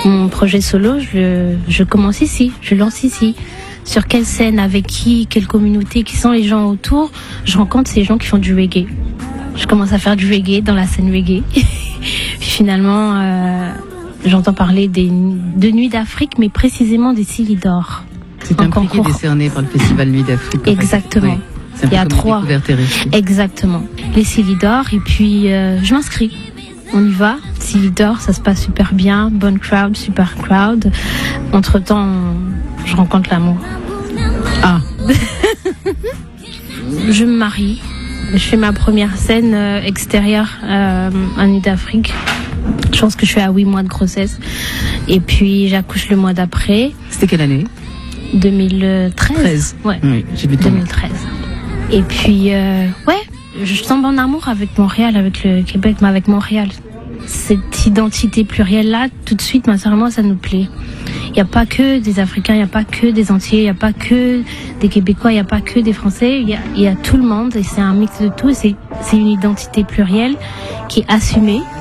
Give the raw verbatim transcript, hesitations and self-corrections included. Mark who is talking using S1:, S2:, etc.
S1: Mon projet solo, je, je commence ici, je lance ici. Sur quelle scène, avec qui, quelle communauté, qui sont les gens autour. Je rencontre ces gens qui font du reggae. Je commence à faire du reggae dans la scène reggae. Puis finalement, euh, j'entends parler des, de Nuits d'Afrique, mais précisément des Silidor.
S2: C'est un prix qui est décerné par le Festival Nuits d'Afrique.
S1: Exactement.
S2: Oui.
S1: Il y a trois. Exactement. Les Silidor, et puis euh, je m'inscris. On y va. Silidor, ça se passe super bien. Bonne crowd, super crowd. Entre-temps, je rencontre l'amour.
S2: Ah.
S1: Je me marie. Je fais ma première scène euh, extérieure euh, en Nuit d'Afrique. Je pense que je suis à huit mois de grossesse. Et puis j'accouche le mois d'après.
S2: C'était quelle année?
S1: deux mille treize.
S2: treize.
S1: Ouais.
S2: Oui, j'ai vu
S1: deux mille treize. Et puis, euh, ouais, je tombe en amour avec Montréal, avec le Québec, mais avec Montréal. Cette identité plurielle-là, tout de suite, sincèrement, ça nous plaît. Il n'y a pas que des Africains, il n'y a pas que des Antillais, il n'y a pas que des Québécois, il n'y a pas que des Français, il y a, il y a tout le monde et c'est un mix de tout. C'est, c'est une identité plurielle qui est assumée.